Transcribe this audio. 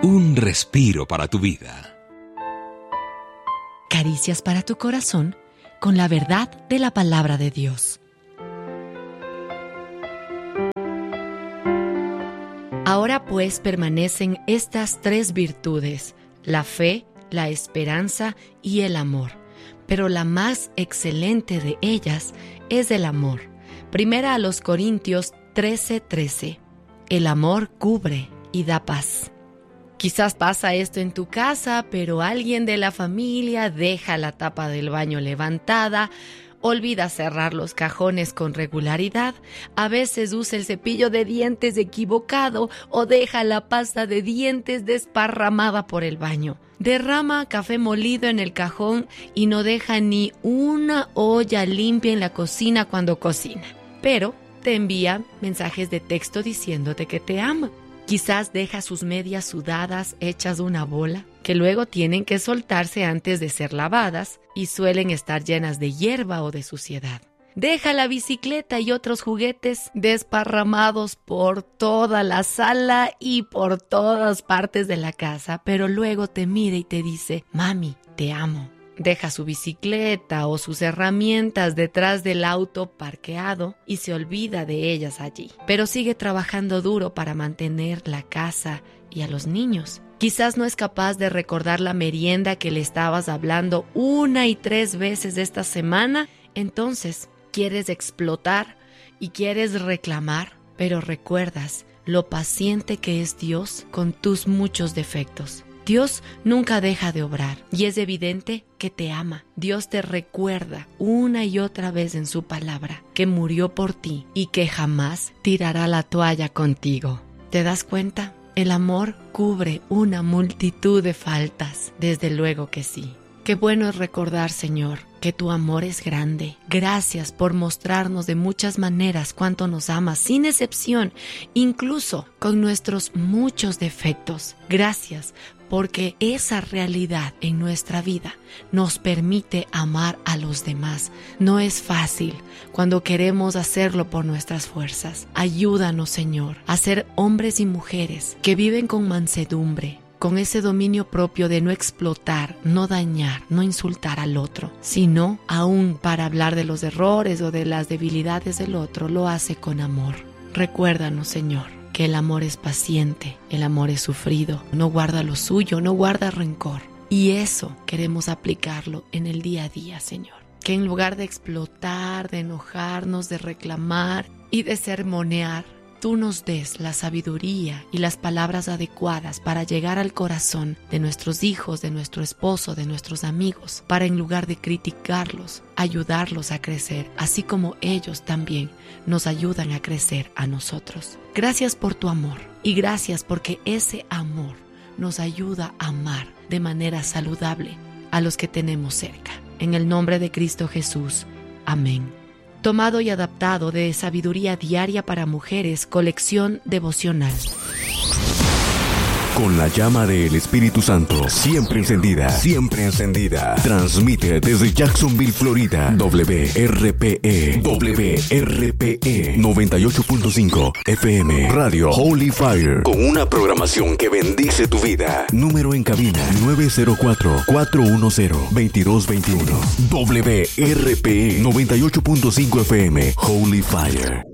Un respiro para tu vida. Caricias para tu corazón con la verdad de la palabra de Dios. Ahora pues permanecen estas tres virtudes: la fe, la esperanza y el amor. Pero la más excelente de ellas es el amor. Primera a los Corintios 13:13. El amor cubre y da paz. Quizás pasa esto en tu casa, pero alguien de la familia deja la tapa del baño levantada, olvida cerrar los cajones con regularidad, a veces usa el cepillo de dientes equivocado o deja la pasta de dientes desparramada por el baño. Derrama café molido en el cajón y no deja ni una olla limpia en la cocina cuando cocina. Pero te envía mensajes de texto diciéndote que te ama. Quizás deja sus medias sudadas hechas una bola, que luego tienen que soltarse antes de ser lavadas y suelen estar llenas de hierba o de suciedad. Deja la bicicleta y otros juguetes desparramados por toda la sala y por todas partes de la casa, pero luego te mira y te dice: mami, te amo. Deja su bicicleta o sus herramientas detrás del auto parqueado y se olvida de ellas allí. Pero sigue trabajando duro para mantener la casa y a los niños. Quizás no es capaz de recordar la merienda que le estabas hablando 1 y 3 veces esta semana. Entonces, quieres explotar y quieres reclamar, pero recuerdas lo paciente que es Dios con tus muchos defectos. Dios nunca deja de obrar y es evidente que te ama. Dios te recuerda una y otra vez en su palabra que murió por ti y que jamás tirará la toalla contigo. ¿Te das cuenta? El amor cubre una multitud de faltas. Desde luego que sí. Qué bueno es recordar, Señor, que tu amor es grande. Gracias por mostrarnos de muchas maneras cuánto nos amas, sin excepción, incluso con nuestros muchos defectos. Gracias porque esa realidad en nuestra vida nos permite amar a los demás. No es fácil cuando queremos hacerlo por nuestras fuerzas. Ayúdanos, Señor, a ser hombres y mujeres que viven con mansedumbre, con ese dominio propio de no explotar, no dañar, no insultar al otro, sino aún para hablar de los errores o de las debilidades del otro, lo hace con amor. Recuérdanos, Señor, que el amor es paciente, el amor es sufrido, no guarda lo suyo, no guarda rencor. Y eso queremos aplicarlo en el día a día, Señor. Que en lugar de explotar, de enojarnos, de reclamar y de sermonear, tú nos des la sabiduría y las palabras adecuadas para llegar al corazón de nuestros hijos, de nuestro esposo, de nuestros amigos, para en lugar de criticarlos, ayudarlos a crecer, así como ellos también nos ayudan a crecer a nosotros. Gracias por tu amor y gracias porque ese amor nos ayuda a amar de manera saludable a los que tenemos cerca. En el nombre de Cristo Jesús. Amén. Tomado y adaptado de Sabiduría Diaria para Mujeres, colección devocional. Con la llama del Espíritu Santo siempre encendida, siempre encendida. Transmite desde Jacksonville, Florida, WRPE 98.5 FM, Radio Holy Fire, con una programación que bendice tu vida. Número en cabina 904-410-2221. WRPE 98.5 FM, Holy Fire.